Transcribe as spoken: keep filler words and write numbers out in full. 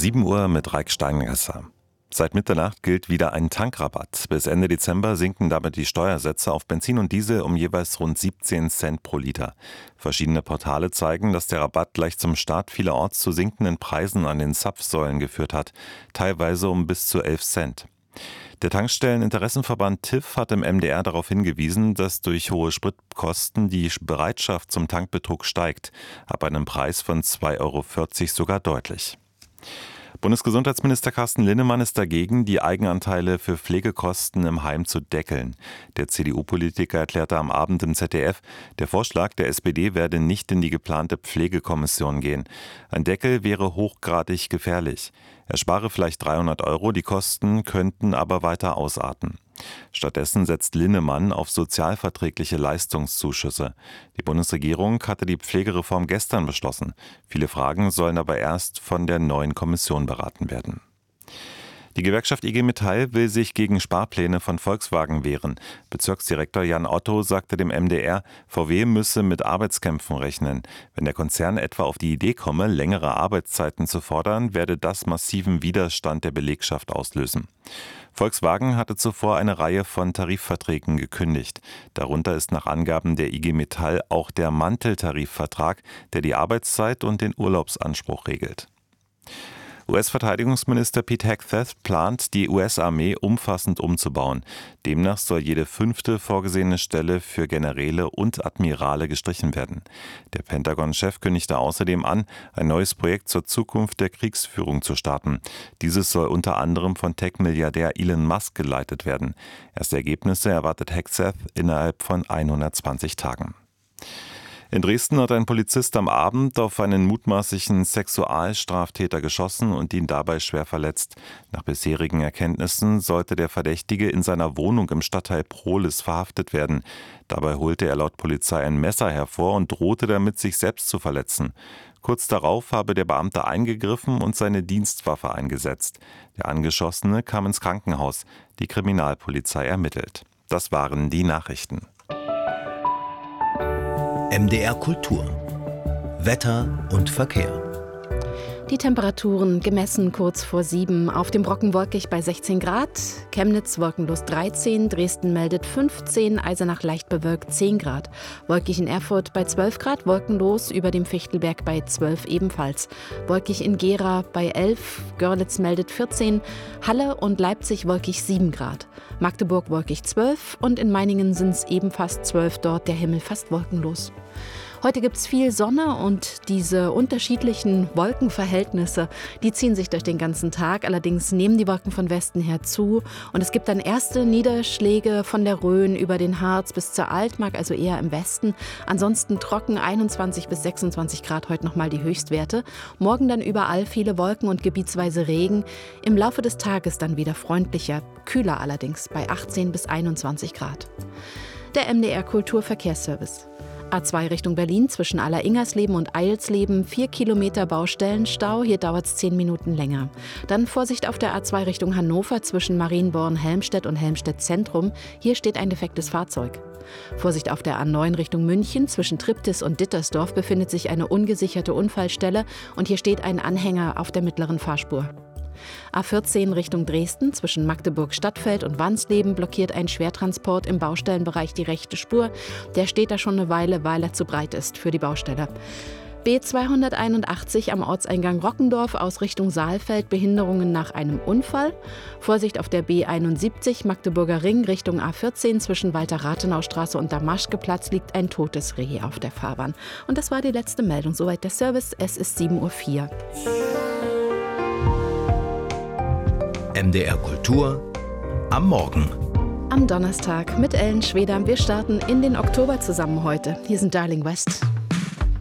sieben Uhr mit Raik Steingasser. Seit Mitternacht gilt wieder ein Tankrabatt. Bis Ende Dezember sinken damit die Steuersätze auf Benzin und Diesel um jeweils rund siebzehn Cent pro Liter. Verschiedene Portale zeigen, dass der Rabatt gleich zum Start vielerorts zu sinkenden Preisen an den Zapfsäulen geführt hat, teilweise um bis zu elf Cent. Der Tankstelleninteressenverband T I F hat im M D R darauf hingewiesen, dass durch hohe Spritkosten die Bereitschaft zum Tankbetrug steigt, ab einem Preis von zwei Euro vierzig sogar deutlich. Bundesgesundheitsminister Carsten Linnemann ist dagegen, die Eigenanteile für Pflegekosten im Heim zu deckeln. Der C D U-Politiker erklärte am Abend im Z D F, der Vorschlag der S P D werde nicht in die geplante Pflegekommission gehen. Ein Deckel wäre hochgradig gefährlich. Er spare vielleicht dreihundert Euro, die Kosten könnten aber weiter ausarten. Stattdessen setzt Linnemann auf sozialverträgliche Leistungszuschüsse. Die Bundesregierung hatte die Pflegereform gestern beschlossen. Viele Fragen sollen aber erst von der neuen Kommission beraten werden. Die Gewerkschaft I G Metall will sich gegen Sparpläne von Volkswagen wehren. Bezirksdirektor Jan Otto sagte dem M D R, V W müsse mit Arbeitskämpfen rechnen. Wenn der Konzern etwa auf die Idee komme, längere Arbeitszeiten zu fordern, werde das massiven Widerstand der Belegschaft auslösen. Volkswagen hatte zuvor eine Reihe von Tarifverträgen gekündigt. Darunter ist nach Angaben der I G Metall auch der Manteltarifvertrag, der die Arbeitszeit und den Urlaubsanspruch regelt. U S-Verteidigungsminister Pete Hegseth plant, die U S-Armee umfassend umzubauen. Demnach soll jede fünfte vorgesehene Stelle für Generäle und Admirale gestrichen werden. Der Pentagon-Chef kündigte außerdem an, ein neues Projekt zur Zukunft der Kriegsführung zu starten. Dieses soll unter anderem von Tech-Milliardär Elon Musk geleitet werden. Erste Ergebnisse erwartet Hegseth innerhalb von hundertzwanzig Tagen. In Dresden hat ein Polizist am Abend auf einen mutmaßlichen Sexualstraftäter geschossen und ihn dabei schwer verletzt. Nach bisherigen Erkenntnissen sollte der Verdächtige in seiner Wohnung im Stadtteil Prohlis verhaftet werden. Dabei holte er laut Polizei ein Messer hervor und drohte damit, sich selbst zu verletzen. Kurz darauf habe der Beamte eingegriffen und seine Dienstwaffe eingesetzt. Der Angeschossene kam ins Krankenhaus. Die Kriminalpolizei ermittelt. Das waren die Nachrichten. M D R Kultur. Wetter und Verkehr. Die Temperaturen gemessen kurz vor sieben. Auf dem Brocken wolkig bei sechzehn Grad, Chemnitz wolkenlos dreizehn, Dresden meldet fünfzehn, Eisenach leicht bewölkt zehn Grad. Wolkig in Erfurt bei zwölf Grad, wolkenlos über dem Fichtelberg bei zwölf ebenfalls. Wolkig in Gera bei elf, Görlitz meldet vierzehn, Halle und Leipzig wolkig sieben Grad. Magdeburg wolkig zwölf und in Meiningen sind es ebenfalls zwölf, dort der Himmel fast wolkenlos. Heute gibt es viel Sonne und diese unterschiedlichen Wolkenverhältnisse, die ziehen sich durch den ganzen Tag. Allerdings nehmen die Wolken von Westen her zu und es gibt dann erste Niederschläge von der Rhön über den Harz bis zur Altmark, also eher im Westen. Ansonsten trocken einundzwanzig bis sechsundzwanzig Grad heute nochmal die Höchstwerte. Morgen dann überall viele Wolken und gebietsweise Regen. Im Laufe des Tages dann wieder freundlicher, kühler allerdings bei achtzehn bis einundzwanzig Grad. Der M D R Kulturverkehrsservice. A zwei Richtung Berlin zwischen Aller-Ingersleben und Eilsleben, vier Kilometer Baustellenstau, hier dauert es zehn Minuten länger. Dann Vorsicht auf der A zwei Richtung Hannover zwischen Marienborn-Helmstedt und Helmstedt-Zentrum, hier steht ein defektes Fahrzeug. Vorsicht auf der A neun Richtung München zwischen Triptis und Dittersdorf befindet sich eine ungesicherte Unfallstelle und hier steht ein Anhänger auf der mittleren Fahrspur. A vierzehn Richtung Dresden zwischen Magdeburg-Stadtfeld und Wansleben blockiert ein Schwertransport im Baustellenbereich die rechte Spur. Der steht da schon eine Weile, weil er zu breit ist für die Baustelle. B zweihunderteinundachtzig am Ortseingang Rockendorf aus Richtung Saalfeld, Behinderungen nach einem Unfall. Vorsicht auf der B einundsiebzig Magdeburger Ring Richtung A vierzehn zwischen Walter-Rathenau-Straße und Damaschkeplatz liegt ein totes Reh auf der Fahrbahn. Und das war die letzte Meldung. Soweit der Service. Es ist sieben Uhr vier. M D R Kultur am Morgen. Am Donnerstag mit Ellen Schwedam. Wir starten in den Oktober zusammen heute. Hier sind Darling West.